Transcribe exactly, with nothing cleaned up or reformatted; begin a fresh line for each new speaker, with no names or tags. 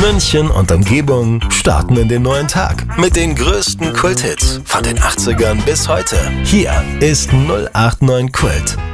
München und Umgebung starten in den neuen Tag mit den größten Kult-Hits von den achtzigern bis heute. Hier ist null acht neun Kult.